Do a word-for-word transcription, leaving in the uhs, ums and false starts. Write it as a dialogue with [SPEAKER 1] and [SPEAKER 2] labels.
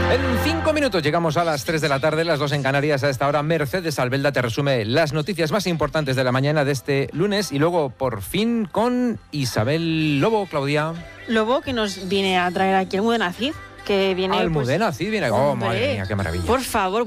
[SPEAKER 1] En cinco minutos llegamos a las tres de la tarde, las dos en Canarias. A esta hora, Mercedes Albelda te resume las noticias más importantes de la mañana de este lunes. Y luego, por fin, con Isabel Lobo, Claudia.
[SPEAKER 2] Lobo, que nos viene a traer aquí Almudena Cid, que viene...
[SPEAKER 1] Almudena
[SPEAKER 2] pues,
[SPEAKER 1] Cid viene... Oh, madre mía, qué maravilla.
[SPEAKER 2] Por favor.